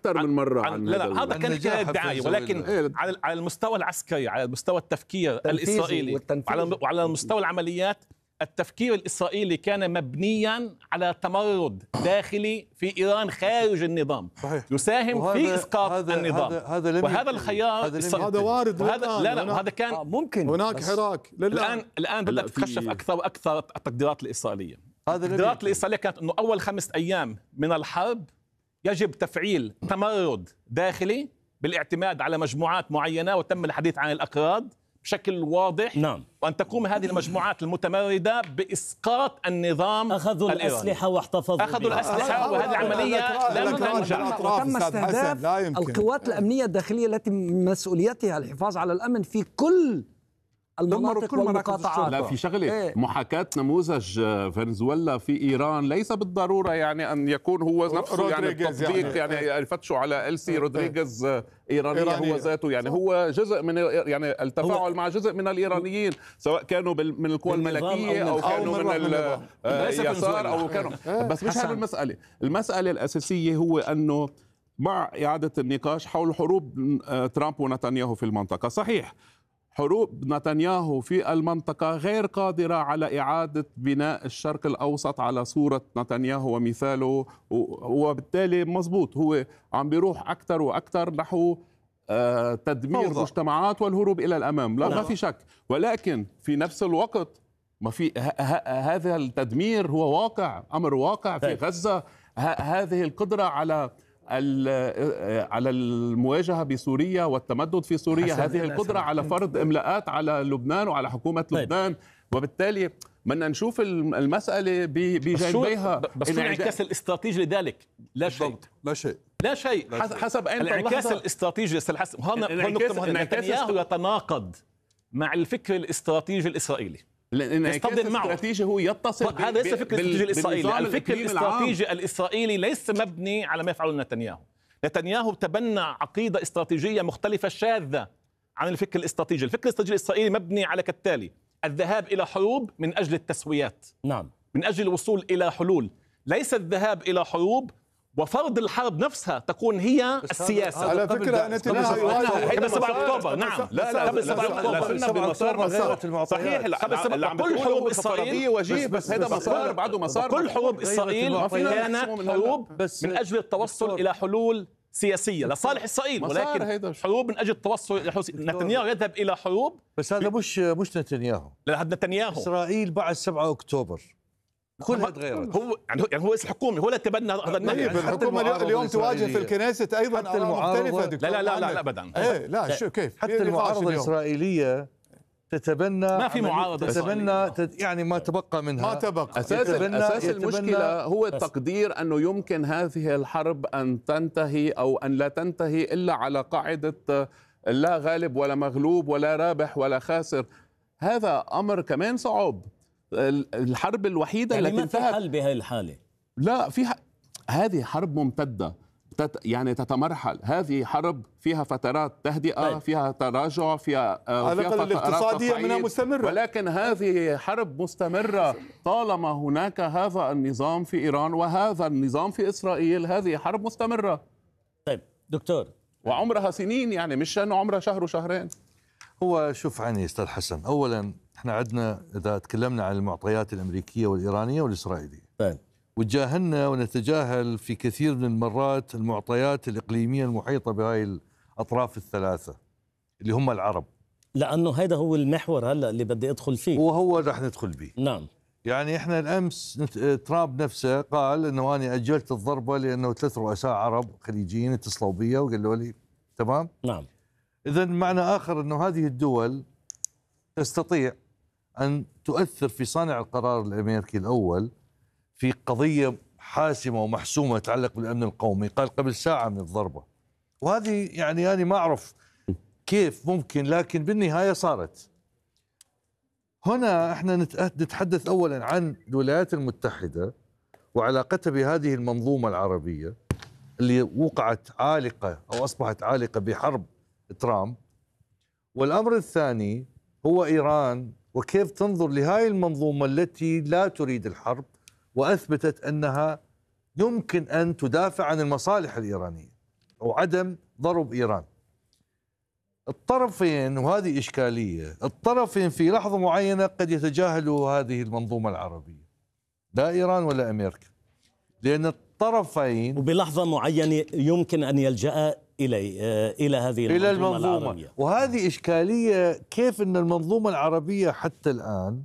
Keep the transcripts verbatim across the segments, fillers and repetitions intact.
اكثر من مره عن, عن لا لا هذا كان ادعاء، ولكن على على المستوى العسكري، على مستوى التفكير الاسرائيلي وعلى وعلى المستوى العمليات، التفكير الإسرائيلي كان مبنيا على تمرد داخلي في إيران خارج النظام صحيح. يساهم في إسقاط هذا النظام هذا هذا وهذا الخيار هذا, هذا وارد وهذا لا لا وهذا كان آه ممكن هناك حراك الآن الآن بدأت تتكشف أكثر وأكثر التقديرات الإسرائيلية. التقديرات الإسرائيلية كانت أنه أول خمسة أيام من الحرب يجب تفعيل تمرد داخلي بالاعتماد على مجموعات معينة، وتم الحديث عن الأكراد بشكل واضح. نعم. وأن تقوم هذه المجموعات المتمردة بإسقاط النظام أخذوا الإيراني. الأسلحة واحتفظوا أخذوا بها. الأسلحة وهذه العملية لم تنجح. وتم استهداف القوات الأمنية الداخلية التي مسؤوليتها الحفاظ على الأمن في كل المناطق والمقاطعات. لا في شغله ايه؟ محاكاة نموذج فنزويلا في ايران ليس بالضروره يعني ان يكون هو نفسه يعني التطبيق يعني, يعني يفتشوا على إلسي رودريغيز ايرانيه إيرانية. هو ذاته يعني هو جزء من يعني التفاعل مع جزء من الايرانيين، سواء كانوا من القوى الملكيه او, أو كانوا من, من اليسار او كانوا بس مش هذه المساله. المساله الاساسيه هو انه مع اعاده النقاش حول حروب ترامب ونتنياهو في المنطقه، صحيح حروب نتنياهو في المنطقة غير قادرة على إعادة بناء الشرق الأوسط على صورة نتنياهو ومثاله، وبالتالي مزبوط هو عم بيروح أكثر وأكثر نحو تدمير مجتمعات والهروب إلى الأمام. لا ما في شك، ولكن في نفس الوقت ما في هذا التدمير هو واقع، أمر واقع في غزة. هذه القدرة على على المواجهة بسوريا والتمدد في سوريا، هذه القدرة على فرض إملاءات على لبنان وعلى حكومة لبنان، وبالتالي بدنا نشوف المسألة بجانبيها. بس شو الانعكاس الاستراتيجي لذلك؟ لا شيء لا شيء لا شيء حسب أين الانعكاس الاستراتيجي الحسن هنا النقطة. نتنياهو يتناقض مع الفكر الاستراتيجي الإسرائيلي. الانعكاس الاستراتيجي هو يتصل هذا ليس فكر الاستراتيجي الإسرائيلي. الفكر الاستراتيجي الإسرائيلي ليس مبني على ما يفعله نتنياهو. نتنياهو تبنى عقيدة استراتيجية مختلفة شاذة عن الفكر الاستراتيجي. الفكر الاستراتيجي الإسرائيلي مبني على كالتالي: الذهاب إلى حروب من أجل التسويات، نعم، من أجل الوصول إلى حلول، ليس الذهاب إلى حروب وفرض الحرب نفسها تكون هي السياسة. على فكرة نتنياهو هذا سبعة أكتوبر. نعم لا لا قبل سبعة أكتوبر بمسار مسار صحيح. كل حروب إسرائيل وجيه، بس هذا مسار بعده مسار. كل حروب إسرائيل كانت حروب من أجل التوصل إلى حلول سياسية لصالح إسرائيل، ولكن حروب من أجل التوصل إلى حلول. نتنياهو يذهب إلى حروب، بس هذا مش مش نتنياهو. لا هذا نتنياهو. إسرائيل بعد سبعة أكتوبر كلها تغيرت. هو يعني هو رئيس الحكومة، هو اللي تبنى هذا النهي. الحكومة اليوم تواجه في الكنيست أيضا آراء مختلفة دكتور. لا لا لا لا أبدا. إيه لا شو كيف حتى المعارضة الإسرائيلية تتبنى ما في معارضة تتبنى تت يعني ما تبقى منها ما تبقى. أساس, أساس المشكلة هو التقدير أنه يمكن هذه الحرب أن تنتهي أو أن لا تنتهي إلا على قاعدة لا غالب ولا مغلوب ولا رابح ولا خاسر. هذا أمر كمان صعب. الحرب الوحيدة يعني التي انتهت ما في حل بهذه الحالة. لا في ح... هذه حرب ممتدة تت... يعني تتمرحل. هذه حرب فيها فترات تهدئة، طيب. فيها تراجع، فيها على الأقل الاقتصادية منها مستمرة، ولكن هذه حرب مستمرة طالما هناك هذا النظام في إيران وهذا النظام في إسرائيل. هذه حرب مستمرة. طيب دكتور، وعمرها سنين، يعني مش أنه عمرها شهر وشهرين. هو شوف عني أستاذ حسن، أولا احنا عندنا إذا تكلمنا عن المعطيات الأمريكية والإيرانية والإسرائيلية طيب. وتجاهلنا ونتجاهل في كثير من المرات المعطيات الإقليمية المحيطة بهاي الأطراف الثلاثة اللي هم العرب، لأنه هذا هو المحور هلأ اللي بدي أدخل فيه، وهو رح ندخل به. نعم. يعني احنا الأمس ترامب نفسه قال أنه أنا أجلت الضربة لأنه ثلاث رؤساء عرب خليجيين اتصلوا بي وقالوا لي تمام. نعم. إذن معنى آخر أنه هذه الدول تستطيع أن تؤثر في صانع القرار الأمريكي الأول في قضية حاسمة ومحسومة تتعلق بالأمن القومي. قال قبل ساعة من الضربة، وهذه يعني أنا ما أعرف كيف ممكن، لكن بالنهاية صارت. هنا احنا نتحدث أولا عن الولايات المتحدة وعلاقتها بهذه المنظومة العربية اللي وقعت عالقة أو أصبحت عالقة بحرب ترامب. والأمر الثاني هو إيران وكيف تنظر لهذه المنظومة التي لا تريد الحرب وأثبتت أنها يمكن أن تدافع عن المصالح الإيرانية. وعدم ضرب إيران. الطرفين، وهذه إشكالية، الطرفين في لحظة معينة قد يتجاهلوا هذه المنظومة العربية، لا إيران ولا أمريكا، لأن الطرفين وبلحظة معينة يمكن أن يلجأ إلي إلى هذه المنظومة, إلى المنظومة العربية. وهذه إشكالية، كيف أن المنظومة العربية حتى الآن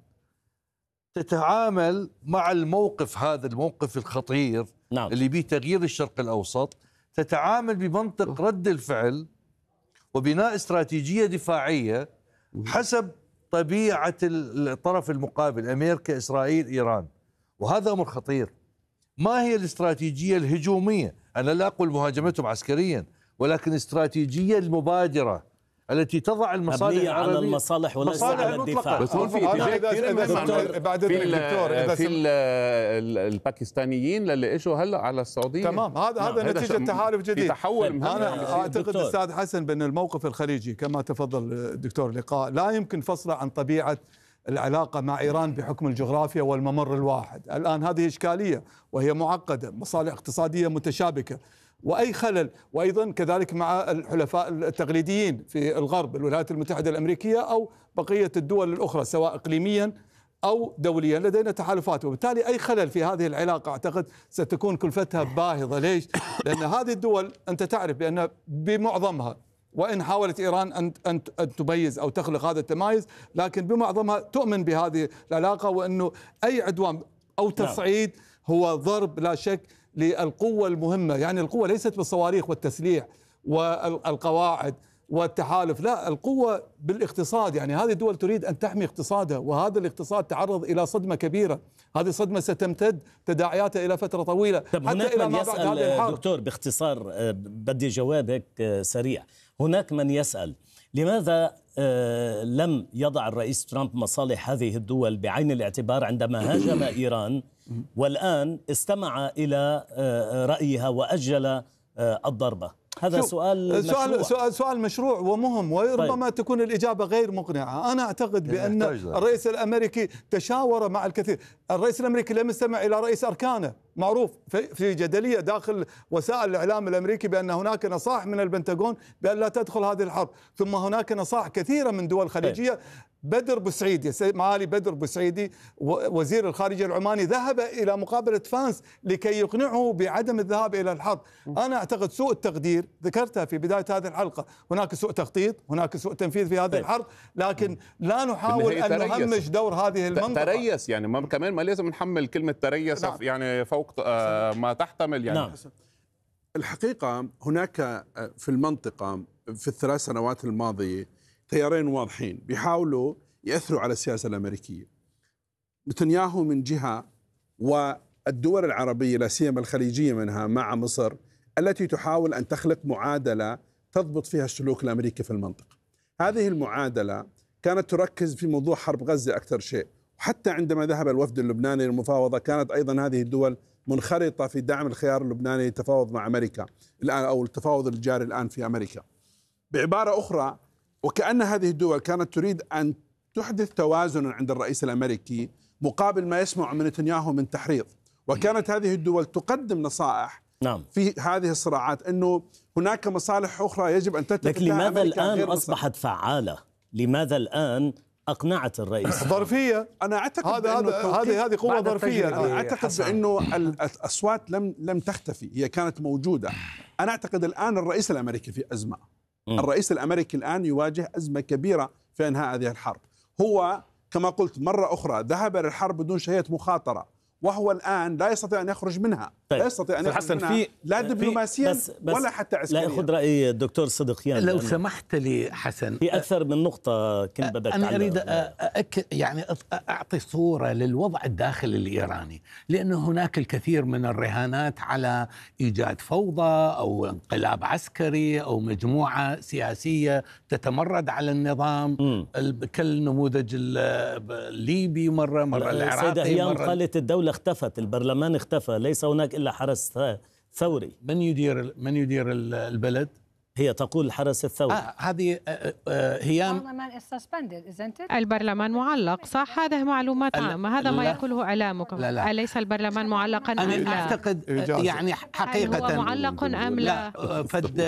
تتعامل مع الموقف هذا، الموقف الخطير نعم. اللي به تغيير الشرق الأوسط، تتعامل بمنطق رد الفعل وبناء استراتيجية دفاعية حسب طبيعة الطرف المقابل، أمريكا، إسرائيل، إيران. وهذا أمر خطير. ما هي الاستراتيجية الهجومية؟ أنا لا أقول مهاجمتهم عسكريا، ولكن استراتيجية المبادرة التي تضع المصالح العربية على المصالح وليس على الدفاع. بس هون في اتجاه كثير بعد في, الدكتور في الباكستانيين اللي اجوا هلا على السعوديه. تمام، هذا هذا نتيجه تحالف جديد. في تحول. انا اعتقد استاذ حسن بان الموقف الخليجي كما تفضل الدكتور لقاء لا يمكن فصله عن طبيعه العلاقة مع إيران بحكم الجغرافيا والممر الواحد. الآن هذه إشكالية وهي معقدة، مصالح اقتصادية متشابكة، وأي خلل، وأيضا كذلك مع الحلفاء التقليديين في الغرب، الولايات المتحدة الأمريكية أو بقية الدول الأخرى سواء إقليميا أو دوليا، لدينا تحالفات، وبالتالي أي خلل في هذه العلاقة أعتقد ستكون كلفتها باهظة. ليش؟ لأن هذه الدول أنت تعرف بأن بمعظمها، وإن حاولت إيران أن أن تميز أو تخلق هذا التمايز، لكن بمعظمها تؤمن بهذه العلاقة، وأنه أي عدوان أو تصعيد هو ضرب لا شك للقوة المهمة. يعني القوة ليست بالصواريخ والتسليح والقواعد والتحالف، لا، القوة بالاقتصاد. يعني هذه الدول تريد أن تحمي اقتصادها، وهذا الاقتصاد تعرض إلى صدمة كبيرة. هذه الصدمة ستمتد تداعياتها إلى فترة طويلة. طب هناك من يسأل دكتور باختصار، بدي جواب هيك سريع. هناك من يسأل لماذا لم يضع الرئيس ترامب مصالح هذه الدول بعين الاعتبار عندما هاجم إيران، والآن استمع إلى رأيها وأجل الضربة؟ هذا سؤال مشروع. سؤال سؤال مشروع ومهم، وربما طيب. تكون الإجابة غير مقنعة. أنا أعتقد بأن الرئيس الأمريكي تشاور مع الكثير. الرئيس الأمريكي لم يستمع إلى رئيس أركانه. معروف في جدلية داخل وسائل الإعلام الأمريكي بأن هناك نصائح من البنتاغون بأن لا تدخل هذه الحرب، ثم هناك نصائح كثيرة من دول خليجية. بدر بوسعيدي، معالي بدر بوسعيدي وزير الخارجية العماني ذهب إلى مقابلة فانس لكي يقنعه بعدم الذهاب إلى الحرب. أنا أعتقد سوء التقدير، ذكرتها في بداية هذه الحلقة، هناك سوء تخطيط، هناك سوء تنفيذ في هذه الحرب، لكن لا نحاول أن نهمش دور هذه المنطقة. تريس يعني ما كمان ما لازم نحمل كلمة تريس نعم. يعني فوق ما تحتمل. يعني نعم. الحقيقة هناك في المنطقة في الثلاث سنوات الماضية تيارين واضحين بيحاولوا يأثروا على السياسة الأمريكية. نتنياهو من جهة، والدول العربية لا سيما الخليجية منها مع مصر، التي تحاول أن تخلق معادلة تضبط فيها السلوك الأمريكي في المنطقة. هذه المعادلة كانت تركز في موضوع حرب غزة أكثر شيء، وحتى عندما ذهب الوفد اللبناني للمفاوضة كانت أيضا هذه الدول منخرطة في دعم الخيار اللبناني للتفاوض مع أمريكا الآن، أو التفاوض الجاري الآن في أمريكا. بعبارة أخرى، وكأن هذه الدول كانت تريد أن تحدث توازن عند الرئيس الأمريكي مقابل ما يسمع من نتنياهو من تحريض، وكانت هذه الدول تقدم نصائح نعم. في هذه الصراعات أنه هناك مصالح أخرى يجب أن تتفق. لكن لماذا الآن أصبحت فعالة؟ لماذا الآن أقنعت الرئيس؟ ظرفية. أنا أعتقد هذا هذه هذه قوة ظرفية. أنا أعتقد بأنه الأصوات لم لم تختفي، هي كانت موجودة. أنا أعتقد الآن الرئيس الأمريكي في أزمة. الرئيس الأمريكي الآن يواجه أزمة كبيرة في إنهاء هذه الحرب. هو كما قلت مرة أخرى ذهب للحرب بدون شهية مخاطرة، وهو الآن لا يستطيع أن يخرج منها. طيب. لا يستطيع أن يخرج منها في لا دبلوماسيا بس بس ولا حتى عسكريا. لا أخذ رأي الدكتور صدقيان لو سمحت لي حسن، في أكثر من نقطة كنت بدك أنا أريد أأكد يعني أعطي صورة للوضع الداخلي الإيراني، لأن هناك الكثير من الرهانات على إيجاد فوضى أو انقلاب عسكري أو مجموعة سياسية تتمرد على النظام كالنموذج الليبي مرة مرة العراقي. السيدة هيام قالت الدولة اختفت، البرلمان اختفى، ليس هناك إلا حرس ثوري. من يدير من يدير البلد؟ هي تقول الحرس الثوري. آه هذه آه آه هي البرلمان معلق، صح؟ هذه معلومات عامة، هذا ما يقوله إعلامكم. لا لا. أليس البرلمان معلقا أم لا؟ أنا أعتقد يعني حقيقة هو معلق أم لا؟ لا فد